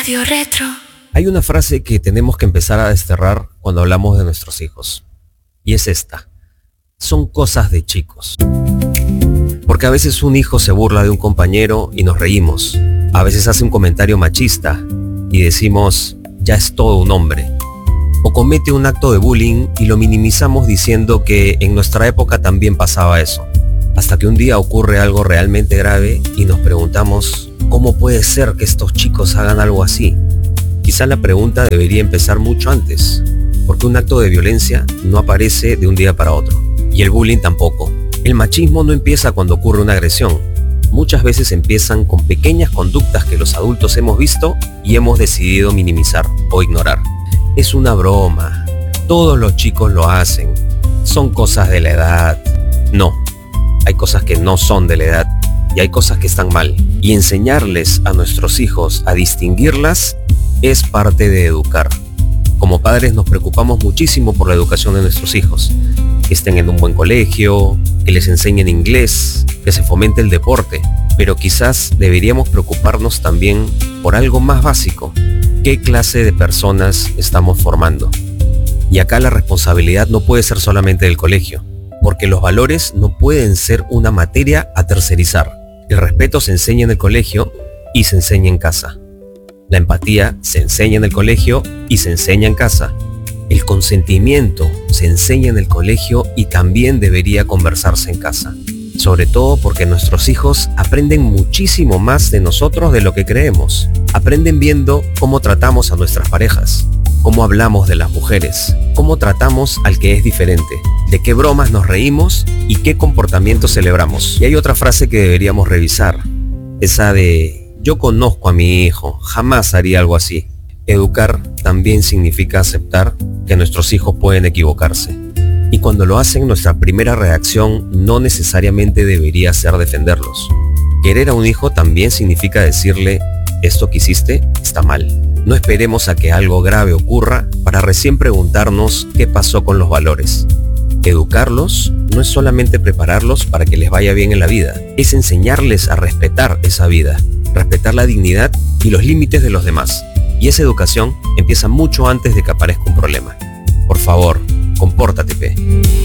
Radio Retro. Hay una frase que tenemos que empezar a desterrar cuando hablamos de nuestros hijos, y es esta: son cosas de chicos. Porque a veces un hijo se burla de un compañero y nos reímos. A veces hace un comentario machista y decimos, ya es todo un hombre. O comete un acto de bullying y lo minimizamos diciendo que en nuestra época también pasaba eso. Hasta que un día ocurre algo realmente grave y nos preguntamos, ¿cómo puede ser que estos chicos hagan algo así? Quizá la pregunta debería empezar mucho antes, porque un acto de violencia no aparece de un día para otro. Y el bullying tampoco. El machismo no empieza cuando ocurre una agresión. Muchas veces empiezan con pequeñas conductas que los adultos hemos visto y hemos decidido minimizar o ignorar. Es una broma. Todos los chicos lo hacen. Son cosas de la edad. No. Hay cosas que no son de la edad y hay cosas que están mal. Y enseñarles a nuestros hijos a distinguirlas es parte de educar. Como padres nos preocupamos muchísimo por la educación de nuestros hijos. Que estén en un buen colegio, que les enseñen inglés, que se fomente el deporte. Pero quizás deberíamos preocuparnos también por algo más básico. ¿Qué clase de personas estamos formando? Y acá la responsabilidad no puede ser solamente del colegio, porque los valores no pueden ser una materia a tercerizar. El respeto se enseña en el colegio y se enseña en casa. La empatía se enseña en el colegio y se enseña en casa. El consentimiento se enseña en el colegio y también debería conversarse en casa. Sobre todo porque nuestros hijos aprenden muchísimo más de nosotros de lo que creemos. Aprenden viendo cómo tratamos a nuestras parejas, cómo hablamos de las mujeres, cómo tratamos al que es diferente, de qué bromas nos reímos y qué comportamientos celebramos. Y hay otra frase que deberíamos revisar, esa de yo conozco a mi hijo, jamás haría algo así. Educar también significa aceptar que nuestros hijos pueden equivocarse. Y cuando lo hacen, nuestra primera reacción no necesariamente debería ser defenderlos. Querer a un hijo también significa decirle, esto que hiciste está mal. No esperemos a que algo grave ocurra para recién preguntarnos qué pasó con los valores. Educarlos no es solamente prepararlos para que les vaya bien en la vida, es enseñarles a respetar esa vida, respetar la dignidad y los límites de los demás. Y esa educación empieza mucho antes de que aparezca un problema. Por favor, compórtate, pe.